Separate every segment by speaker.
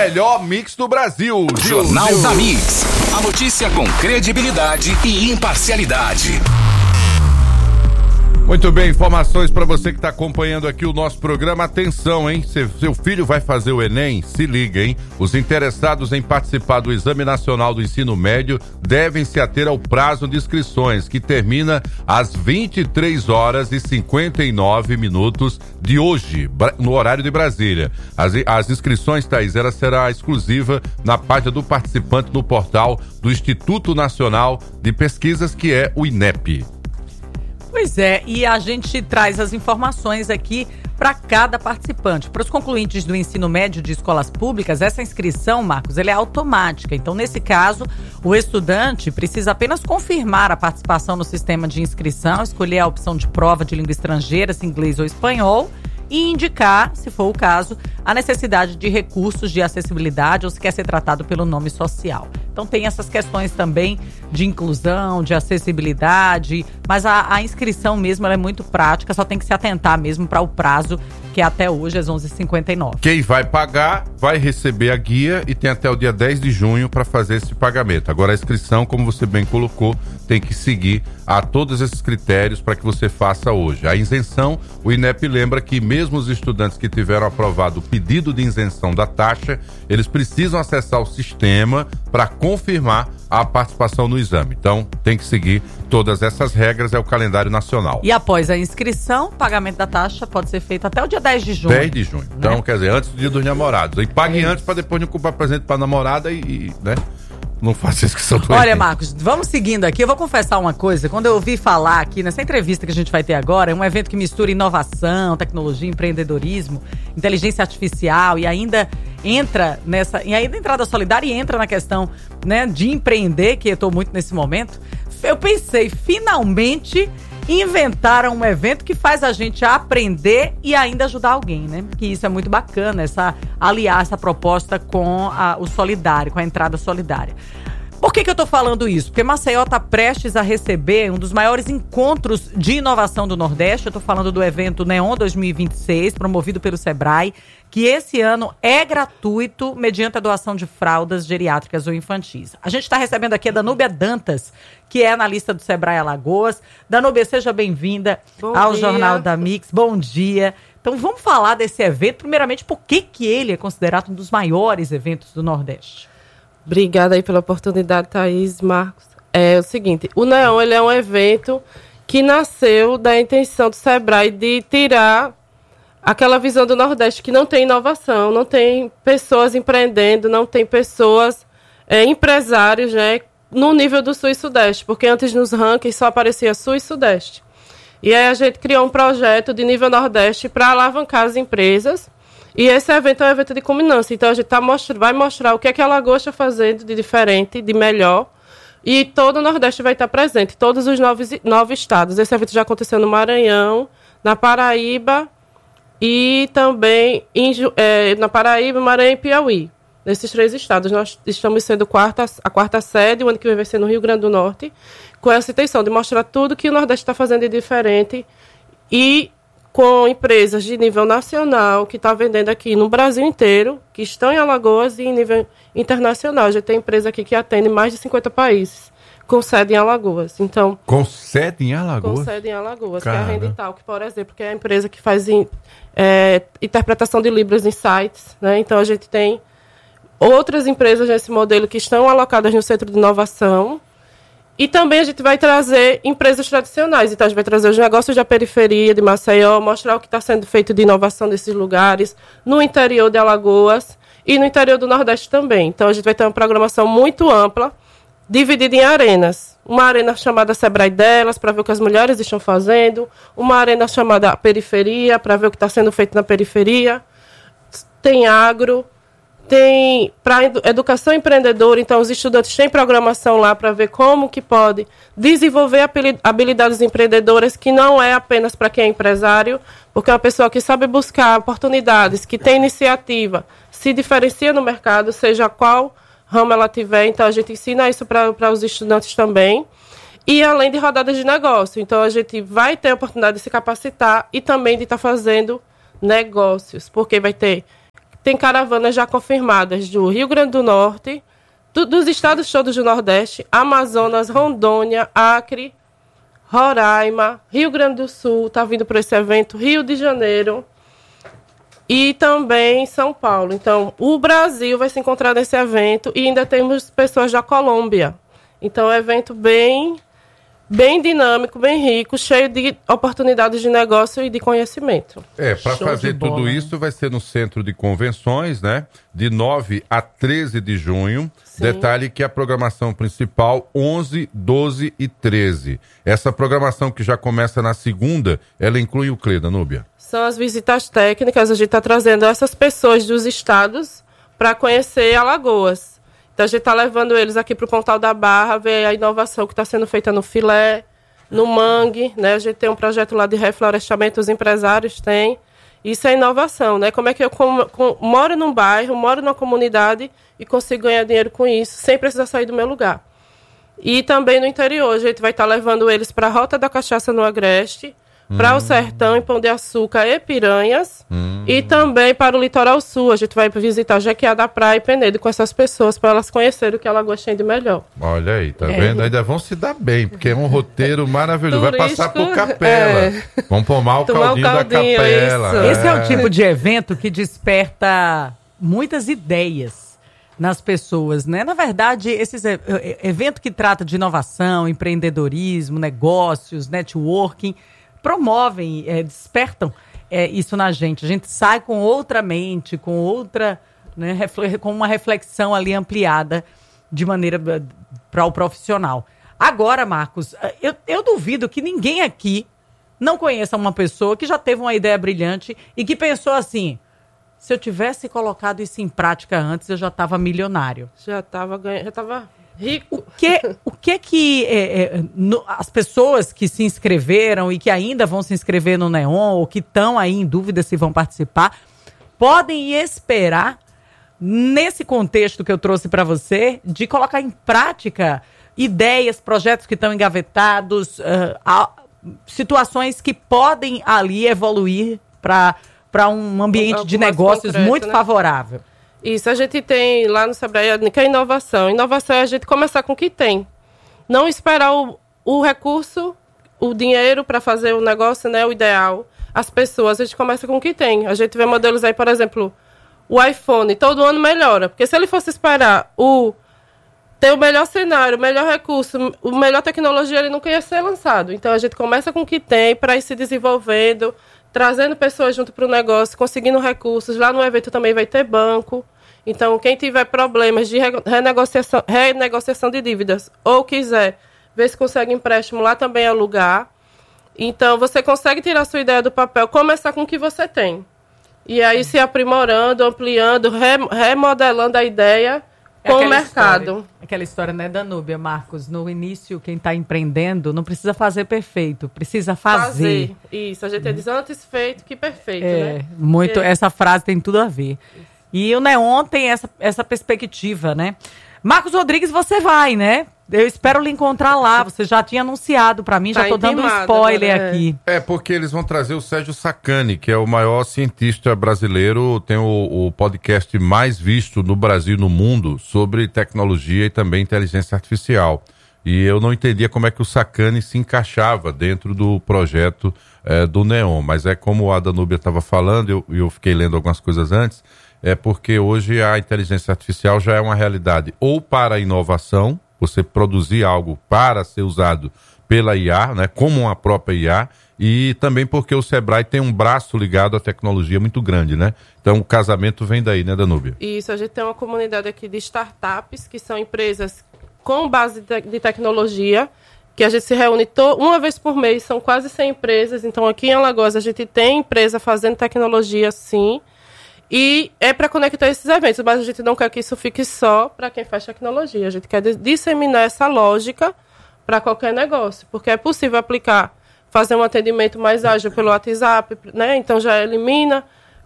Speaker 1: melhor mix do Brasil.
Speaker 2: Jornal da Mix. A notícia com credibilidade e imparcialidade.
Speaker 1: Muito bem, informações para você que está acompanhando aqui o nosso programa. Atenção, hein? Seu filho vai fazer o Enem? Se liga, hein? Os interessados em participar do Exame Nacional do Ensino Médio devem se ater ao prazo de inscrições, que termina às 23h59 de hoje, no horário de Brasília. As inscrições, Thaís, ela será exclusiva na página do participante no portal do Instituto Nacional de Pesquisas, que é o INEP.
Speaker 3: Pois é, e a gente traz as informações aqui para cada participante. Para os concluintes do ensino médio de escolas públicas, essa inscrição, Marcos, ela é automática. Então, nesse caso, o estudante precisa apenas confirmar a participação no sistema de inscrição, escolher a opção de prova de língua estrangeira, se inglês ou espanhol, e indicar, se for o caso, a necessidade de recursos de acessibilidade ou se quer ser tratado pelo nome social. Então tem essas questões também de inclusão, de acessibilidade, mas a inscrição mesmo ela é muito prática, só tem que se atentar mesmo para o prazo, que é até hoje, às 11h59.
Speaker 1: Quem vai pagar vai receber a guia e tem até o dia 10 de junho para fazer esse pagamento. Agora a inscrição, como você bem colocou, tem que seguir a todos esses critérios para que você faça hoje. A isenção, o INEP lembra que mesmo os estudantes que tiveram aprovado o pedido de isenção da taxa, eles precisam acessar o sistema para confirmar a participação no exame. Então, tem que seguir todas essas regras, é o calendário nacional.
Speaker 3: E após a inscrição, o pagamento da taxa pode ser feito até o dia 10 de junho.
Speaker 1: 10 de junho. Então, quer dizer, antes do dia dos namorados. E pague antes para depois não comprar presente para a namorada e, né? Não faça inscrição do
Speaker 3: Olha, Marcos, vamos seguindo aqui. Eu vou confessar uma coisa. Quando eu ouvi falar aqui nessa entrevista que a gente vai ter agora, é um evento que mistura inovação, tecnologia, empreendedorismo, inteligência artificial e ainda entra nessa... E ainda a entrada solidária e entra na questão, né, de empreender, que eu estou muito nesse momento. Eu pensei, finalmente inventaram um evento que faz a gente aprender e ainda ajudar alguém, né? Que isso é muito bacana, aliar essa proposta com o solidário, com a entrada solidária. Por que eu tô falando isso? Porque Maceió tá prestes a receber um dos maiores encontros de inovação do Nordeste. Eu tô falando do evento Neon 2026, promovido pelo Sebrae, que esse ano é gratuito mediante a doação de fraldas geriátricas ou infantis. A gente está recebendo aqui a Danúbia Dantas, que é analista do Sebrae Alagoas. Danúbia, seja bem-vinda ao Jornal da Mix. Bom dia. Então vamos falar desse evento. Primeiramente, por que ele é considerado um dos maiores eventos do Nordeste?
Speaker 4: Obrigada aí pela oportunidade, Thaís, Marcos. É o seguinte, o Neon ele é um evento que nasceu da intenção do Sebrae de tirar aquela visão do Nordeste que não tem inovação, não tem pessoas empreendendo, não tem pessoas, empresários, né, no nível do Sul e Sudeste, porque antes nos rankings só aparecia Sul e Sudeste. E aí a gente criou um projeto de nível Nordeste para alavancar as empresas. E esse evento é um evento de culminância. Então, a gente vai mostrar o que é que a Alagoas está fazendo de diferente, de melhor. E todo o Nordeste vai estar presente, todos os 9 estados. Esse evento já aconteceu no Maranhão, na Paraíba e também na Paraíba, Maranhão e Piauí. Nesses 3 estados. Nós estamos sendo a quarta sede, o ano que vem vai ser no Rio Grande do Norte, com essa intenção de mostrar tudo que o Nordeste está fazendo de diferente e com empresas de nível nacional que estão vendendo aqui no Brasil inteiro, que estão em Alagoas e em nível internacional. Já tem empresa aqui que atende mais de 50 países, com sede em Alagoas. Então,
Speaker 1: com sede em Alagoas?
Speaker 4: Com sede em Alagoas, que é a Renditalk, por exemplo, que é a empresa que faz interpretação de Libras em sites, né? Então, a gente tem outras empresas nesse modelo que estão alocadas no Centro de Inovação. E também a gente vai trazer empresas tradicionais. Então, a gente vai trazer os negócios da periferia de Maceió, mostrar o que está sendo feito de inovação nesses lugares, no interior de Alagoas e no interior do Nordeste também. Então, a gente vai ter uma programação muito ampla, dividida em arenas. Uma arena chamada Sebrae Delas, para ver o que as mulheres estão fazendo. Uma arena chamada Periferia, para ver o que está sendo feito na periferia. Tem agro. Tem para educação empreendedora, então os estudantes têm programação lá para ver como que pode desenvolver habilidades empreendedoras, que não é apenas para quem é empresário, porque é uma pessoa que sabe buscar oportunidades, que tem iniciativa, se diferencia no mercado, seja qual ramo ela tiver. Então a gente ensina isso para os estudantes também. E além de rodadas de negócio, então a gente vai ter a oportunidade de se capacitar e também de estar fazendo negócios, porque vai ter tem caravanas já confirmadas do Rio Grande do Norte, dos estados todos do Nordeste, Amazonas, Rondônia, Acre, Roraima, Rio Grande do Sul, está vindo para esse evento, Rio de Janeiro e também São Paulo. Então, o Brasil vai se encontrar nesse evento e ainda temos pessoas da Colômbia. Então, é um evento bem dinâmico, bem rico, cheio de oportunidades de negócio e de conhecimento.
Speaker 1: Para fazer tudo isso vai ser no Centro de Convenções, né? De 9 a 13 de junho. Sim. Detalhe que a programação principal 11, 12 e 13. Essa programação que já começa na segunda, ela inclui o quê, Danúbia?
Speaker 4: São as visitas técnicas, a gente está trazendo essas pessoas dos estados para conhecer Alagoas. Então, a gente está levando eles aqui para o Pontal da Barra, ver a inovação que está sendo feita no filé, no mangue, né? A gente tem um projeto lá de reflorestamento, os empresários têm. Isso é inovação, né? Como é que eu moro num bairro, moro numa comunidade e consigo ganhar dinheiro com isso, sem precisar sair do meu lugar. E também no interior, a gente vai estar levando eles para a Rota da Cachaça no Agreste, para o Sertão, em Pão de Açúcar e Piranhas, e também para o Litoral Sul. A gente vai visitar Jequiá da Praia e Penedo com essas pessoas, para elas conhecerem o que Alagoas tem de melhor.
Speaker 1: Olha aí, tá vendo? Ainda vão se dar bem, porque é um roteiro maravilhoso. Vai passar por Capela. Vamos tomar o caldinho da Capela.
Speaker 3: Esse é o tipo de evento que desperta muitas ideias nas pessoas, né? Na verdade, esses evento que trata de inovação, empreendedorismo, negócios, networking, promovem, despertam isso na gente. A gente sai com outra mente, com outra, né, com uma reflexão ali ampliada de maneira para o profissional. Agora, Marcos, eu duvido que ninguém aqui não conheça uma pessoa que já teve uma ideia brilhante e que pensou assim: se eu tivesse colocado isso em prática antes, eu já estava milionário.
Speaker 4: Já estava rico.
Speaker 3: O que as pessoas que se inscreveram e que ainda vão se inscrever no Neon ou que estão aí em dúvida se vão participar, podem esperar, nesse contexto que eu trouxe para você, de colocar em prática ideias, projetos que estão engavetados, situações que podem ali evoluir para um ambiente de negócios concreto, muito, né, favorável.
Speaker 4: Isso, a gente tem lá no Sebrae, que é inovação. Inovação é a gente começar com o que tem. Não esperar o recurso, o dinheiro para fazer o negócio, né, o ideal. As pessoas, a gente começa com o que tem. A gente vê modelos aí, por exemplo, o iPhone, todo ano melhora. Porque se ele fosse esperar ter o melhor cenário, o melhor recurso, a melhor tecnologia, ele nunca ia ser lançado. Então, a gente começa com o que tem para ir se desenvolvendo, trazendo pessoas junto para o negócio, conseguindo recursos. Lá no evento também vai ter banco. Então, quem tiver problemas de renegociação de dívidas ou quiser ver se consegue empréstimo, lá também é lugar. Então, você consegue tirar a sua ideia do papel, começar com o que você tem. E aí se aprimorando, ampliando, remodelando a ideia com o mercado.
Speaker 3: Aquela história, né, Danúbia, Marcos? No início, quem está empreendendo não precisa fazer perfeito, precisa fazer.
Speaker 4: Isso, a gente diz antes feito que perfeito, né?
Speaker 3: Muito, essa frase tem tudo a ver. E o Neon tem essa perspectiva, né? Marcos Rodrigues, você vai, né? Eu espero lhe encontrar lá. Você já tinha anunciado pra mim, já tô dando um spoiler aqui.
Speaker 1: Porque eles vão trazer o Sérgio Sacani, que é o maior cientista brasileiro, tem o podcast mais visto no Brasil e no mundo sobre tecnologia e também inteligência artificial. E eu não entendia como é que o Sacani se encaixava dentro do projeto do Neon. Mas é como a Danúbia estava falando, eu fiquei lendo algumas coisas antes, porque hoje a inteligência artificial já é uma realidade ou para a inovação, você produzir algo para ser usado pela IA, né, como uma própria IA, e também porque o Sebrae tem um braço ligado à tecnologia muito grande, né? Então o casamento vem daí, né, Danúbia?
Speaker 4: Isso, a gente tem uma comunidade aqui de startups, que são empresas com base de tecnologia, que a gente se reúne uma vez por mês, são quase 100 empresas. Então aqui em Alagoas a gente tem empresa fazendo tecnologia, sim, e é para conectar esses eventos, mas a gente não quer que isso fique só para quem faz tecnologia. A gente quer disseminar essa lógica para qualquer negócio, porque é possível fazer um atendimento mais ágil pelo WhatsApp, né? Então já elimina,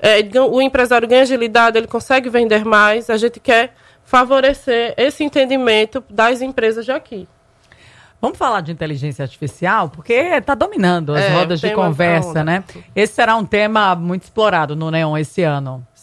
Speaker 4: o empresário ganha agilidade, ele consegue vender mais. A gente quer favorecer esse entendimento das empresas de aqui.
Speaker 3: Vamos falar de inteligência artificial, porque está dominando as rodas de conversa, né? Esse será um tema muito explorado no Neon esse ano.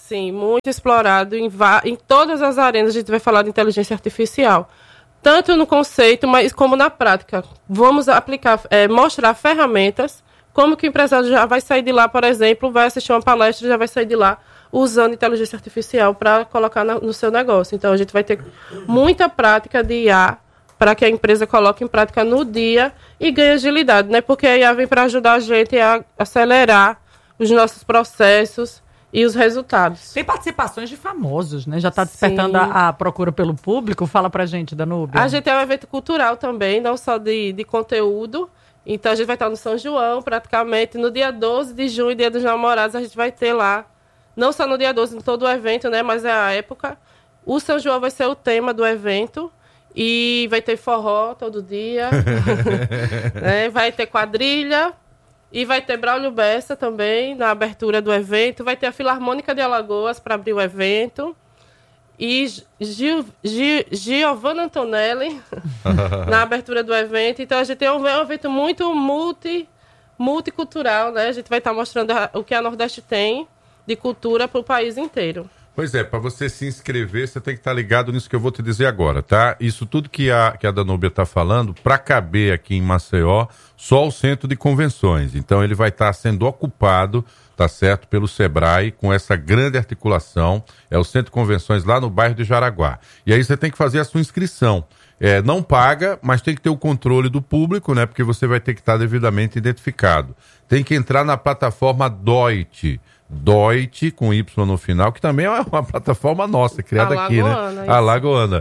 Speaker 4: Sim, muito explorado em todas as arenas. A gente vai falar de inteligência artificial, tanto no conceito, mas como na prática. Vamos aplicar, mostrar ferramentas, como que o empresário já vai sair de lá, por exemplo, vai assistir uma palestra, já vai sair de lá usando inteligência artificial para colocar no seu negócio. Então, a gente vai ter muita prática de IA para que a empresa coloque em prática no dia e ganhe agilidade, né? Porque a IA vem para ajudar a gente a acelerar os nossos processos e os resultados.
Speaker 3: Tem participações de famosos, né? Já está despertando a procura pelo público. Fala pra gente, Danúbia.
Speaker 4: A gente é um evento cultural também, não só de conteúdo. Então, a gente vai estar no São João, praticamente. No dia 12 de junho, Dia dos Namorados, a gente vai ter lá, não só no dia 12, em todo o evento, né? Mas é a época. O São João vai ser o tema do evento. E vai ter forró todo dia. Né? Vai ter quadrilha. E vai ter Braulio Bessa também, na abertura do evento. Vai ter a Filarmônica de Alagoas para abrir o evento. E Giovanna Antonelli na abertura do evento. Então, a gente tem um evento muito multicultural, né? A gente vai estar mostrando o que a Nordeste tem de cultura para o país inteiro.
Speaker 1: Pois é, para você se inscrever, você tem que estar ligado nisso que eu vou te dizer agora, tá? Isso tudo que a Danúbia está falando, para caber aqui em Maceió, só o centro de convenções. Então ele vai estar sendo ocupado, tá certo, pelo Sebrae, com essa grande articulação. É o centro de convenções lá no bairro de Jaraguá. E aí você tem que fazer a sua inscrição. Não paga, mas tem que ter o controle do público, né? Porque você vai ter que estar devidamente identificado. Tem que entrar na plataforma Doit, com Y no final, que também é uma plataforma nossa, criada aqui, né? Alagoana.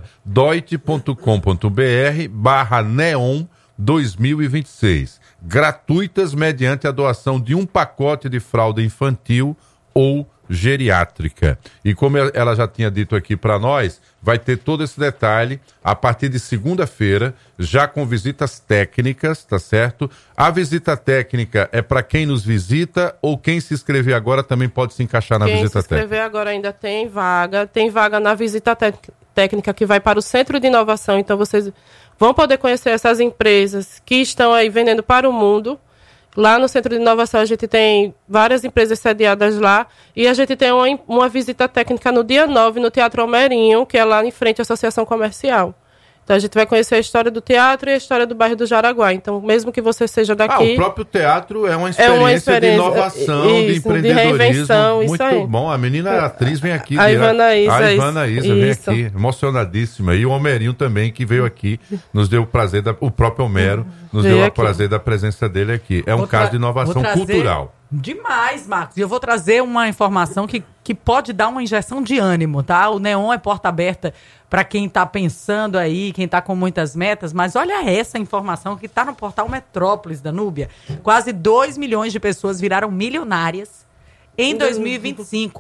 Speaker 1: Doit.com.br/Neon 2026. Gratuitas mediante a doação de um pacote de fralda infantil ou geriátrica. E como ela já tinha dito aqui para nós, vai ter todo esse detalhe a partir de segunda-feira, já com visitas técnicas, tá certo? A visita técnica é para quem nos visita ou quem se inscrever agora também pode se encaixar na visita técnica? Quem se inscrever
Speaker 4: agora ainda tem vaga na visita técnica que vai para o Centro de Inovação, então vocês vão poder conhecer essas empresas que estão aí vendendo para o mundo. Lá no Centro de Inovação a gente tem várias empresas sediadas lá e a gente tem uma visita técnica no dia 9 no Teatro Almerinho, que é lá em frente à Associação Comercial. Então a gente vai conhecer a história do teatro e a história do bairro do Jaraguá. Então, mesmo que você seja daqui...
Speaker 1: o próprio teatro é uma experiência de inovação, de empreendedorismo. De reinvenção, muito aí. Bom. A menina atriz vem aqui.
Speaker 4: A Ivana Isa
Speaker 1: vem aqui, emocionadíssima. E o Homerinho também, que veio aqui, nos deu o prazer, o próprio Homero, nos deu o prazer da presença dele aqui. É um caso de inovação cultural.
Speaker 3: Demais, Marcos. E eu vou trazer uma informação que pode dar uma injeção de ânimo, tá? O Neon é porta aberta para quem está pensando aí, quem está com muitas metas, mas olha essa informação que está no portal Metrópolis, Danúbia. Quase 2 milhões de pessoas viraram milionárias em 2025.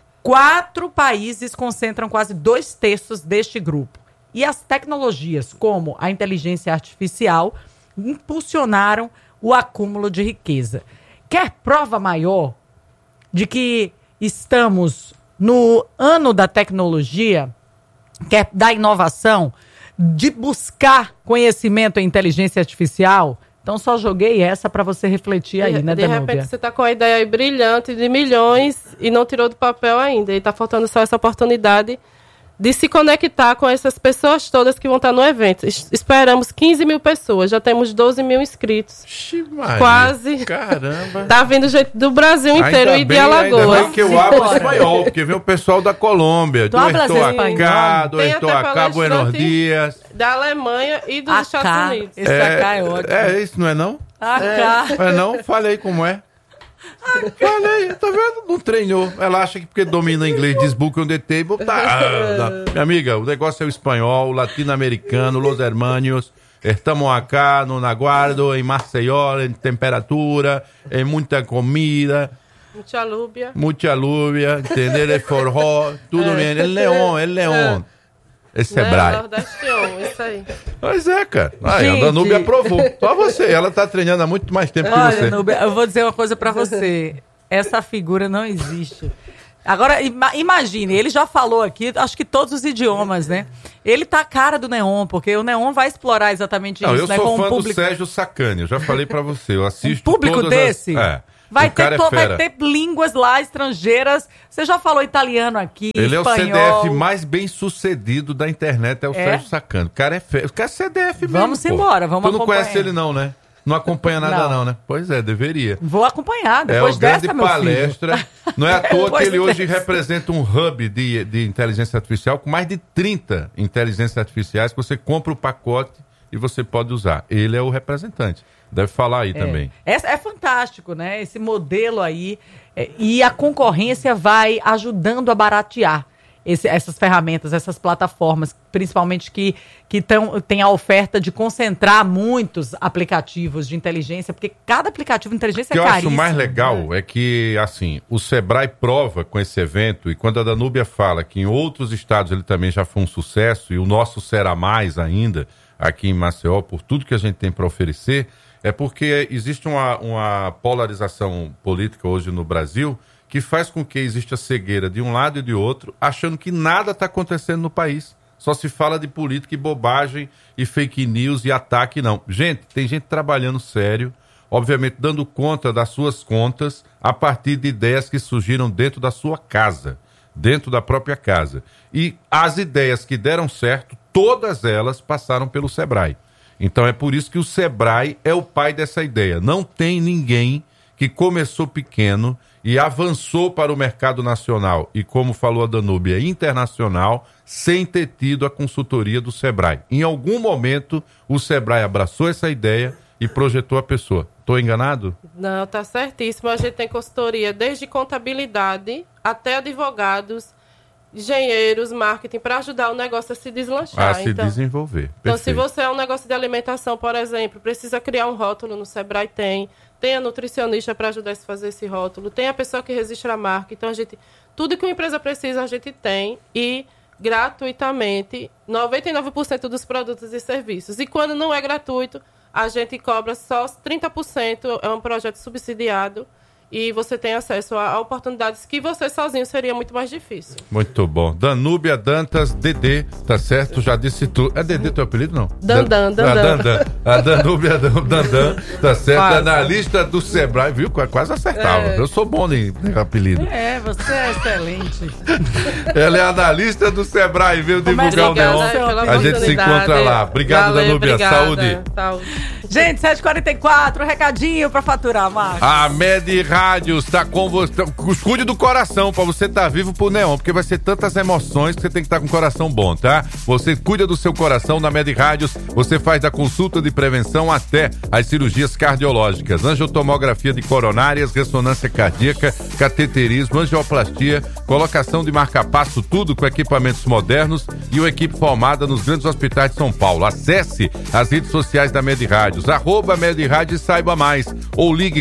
Speaker 3: 4 países concentram quase 2/3 deste grupo. E as tecnologias, como a inteligência artificial, impulsionaram o acúmulo de riqueza. Quer prova maior de que estamos no ano da tecnologia, quer da inovação, de buscar conhecimento em inteligência artificial? Então só joguei essa para você refletir aí, né, Danúbia?
Speaker 4: De repente você está com a ideia aí brilhante de milhões e não tirou do papel ainda. E está faltando só essa oportunidade de se conectar com essas pessoas todas que vão estar no evento. Esperamos 15 mil pessoas, já temos 12 mil inscritos.
Speaker 1: Maria,
Speaker 4: quase.
Speaker 1: Caramba.
Speaker 4: Tá vindo gente do Brasil inteiro e de Alagoas.
Speaker 1: Ainda bem que eu hablo espanhol, porque vem o pessoal da Colômbia, do Ertoacá, Buenos Dias.
Speaker 4: Da Alemanha e dos Estados Unidos.
Speaker 3: Esse acá é ótimo.
Speaker 1: É isso, não é não?
Speaker 3: Acá.
Speaker 1: Não? Fale aí como é. Falei, tá vendo? Não treinou. Ela acha que porque domina inglês, diz book on the table, tá. Minha amiga, o negócio é o espanhol, o latino-americano, los hermanos. Estamos acá no Naguardo, em Maceió, em temperatura, em muita comida. Mucha lluvia, entender? El forró, tudo bem. El León. Esse é Sebrae.
Speaker 4: Isso aí.
Speaker 1: Pois é, cara. Aí, a Danúbia aprovou. Só você. Ela tá treinando há muito mais tempo que você.
Speaker 3: Danúbia, eu vou dizer uma coisa pra você. Essa figura não existe. Agora, imagine, ele já falou aqui, acho que todos os idiomas, né? Ele tá a cara do Neon, porque o Neon vai explorar exatamente isso,
Speaker 1: eu
Speaker 3: né?
Speaker 1: sou
Speaker 3: com
Speaker 1: fã
Speaker 3: um público...
Speaker 1: do Sérgio Sacani, eu já falei pra você. Eu assisto
Speaker 3: um público
Speaker 1: todas
Speaker 3: desse? Vai ter línguas lá estrangeiras. Você já falou italiano aqui,
Speaker 1: ele
Speaker 3: espanhol.
Speaker 1: É o CDF mais bem sucedido da internet, é o Sérgio Sacani. O cara é feio. O cara é CDF mesmo.
Speaker 3: Vamos embora, vamos acompanhar.
Speaker 1: Tu não conhece ele não, né? Não acompanha nada não, né? Pois é, deveria.
Speaker 3: Vou acompanhar, depois dessa, meu
Speaker 1: palestra.
Speaker 3: Filho.
Speaker 1: Não é à toa que ele hoje representa um hub de inteligência artificial com mais de 30 inteligências artificiais que você compra o pacote e você pode usar. Ele é o representante. Deve falar aí também.
Speaker 3: É fantástico, né? Esse modelo aí. E a concorrência vai ajudando a baratear essas ferramentas, essas plataformas, principalmente que tem a oferta de concentrar muitos aplicativos de inteligência, porque cada aplicativo de inteligência é caríssimo.
Speaker 1: O que eu acho mais legal é que, assim, o Sebrae prova com esse evento, e quando a Danúbia fala que em outros estados ele também já foi um sucesso, e o nosso será mais ainda, aqui em Maceió, por tudo que a gente tem para oferecer, é porque existe uma polarização política hoje no Brasil que faz com que exista cegueira de um lado e de outro, achando que nada está acontecendo no país. Só se fala de política e bobagem e fake news e ataque, não. Gente, tem gente trabalhando sério, obviamente dando conta das suas contas a partir de ideias que surgiram dentro da sua casa, dentro da própria casa. E as ideias que deram certo, todas elas passaram pelo Sebrae. Então é por isso que o Sebrae é o pai dessa ideia. Não tem ninguém que começou pequeno e avançou para o mercado nacional e, como falou a Danúbia, internacional, sem ter tido a consultoria do Sebrae. Em algum momento, o Sebrae abraçou essa ideia e projetou a pessoa. Estou enganado?
Speaker 4: Não, tá certíssimo. A gente tem consultoria desde contabilidade até advogados, engenheiros, marketing, para ajudar o negócio a se deslanchar.
Speaker 1: A se desenvolver.
Speaker 4: Então, se você é um negócio de alimentação, por exemplo, precisa criar um rótulo no Sebrae, tem a nutricionista para ajudar a fazer esse rótulo, tem a pessoa que registra a marca. Então, tudo que uma empresa precisa, a gente tem e gratuitamente 99% dos produtos e serviços. E quando não é gratuito, a gente cobra só 30%, é um projeto subsidiado. E você tem acesso a oportunidades que você sozinho seria muito mais difícil.
Speaker 1: Muito bom. Danúbia Dantas, Dedê, tá certo? Já disse tudo. É Dedê teu apelido, não?
Speaker 4: Dandan.
Speaker 1: A Danúbia Dandan, tá certo? Quase. Analista do Sebrae, viu? Quase acertava. Eu sou bom em apelido.
Speaker 3: Você é excelente.
Speaker 1: Ela é analista do Sebrae, veio divulgar o Neon. A gente se encontra lá. Obrigado, Danúbia.
Speaker 4: Obrigada.
Speaker 1: Saúde.
Speaker 3: Gente, 7h44, recadinho pra faturar, Marcos.
Speaker 1: A Med Rádios tá com você. Cuide do coração pra você estar vivo pro Neon, porque vai ser tantas emoções que você tem que estar com o coração bom, tá? Você cuida do seu coração na Med Rádios, você faz da consulta de prevenção até as cirurgias cardiológicas, angiotomografia de coronárias, ressonância cardíaca, cateterismo, angioplastia, colocação de marca-passo, tudo com equipamentos modernos e uma equipe formada nos grandes hospitais de São Paulo. Acesse as redes sociais da Med Rádios, @Med Rádios e saiba mais, ou ligue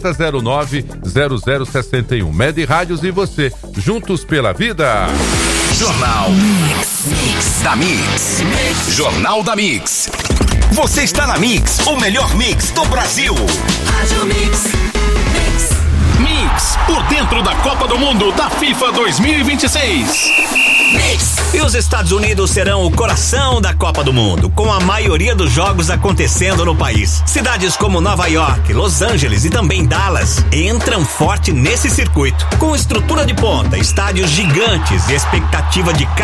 Speaker 1: 4009-0061. Med Rádios e você, juntos pela vida.
Speaker 2: Jornal Mix da Mix. Jornal da Mix. Você está na Mix, o melhor mix do Brasil.
Speaker 5: Rádio Mix.
Speaker 2: Mix, por dentro da Copa do Mundo da FIFA 2026.
Speaker 5: Mix.
Speaker 6: E os Estados Unidos serão o coração da Copa do Mundo, com a maioria dos jogos acontecendo no país. Cidades como Nova York, Los Angeles e também Dallas entram forte nesse circuito, com estrutura de ponta, estádios gigantes e expectativa de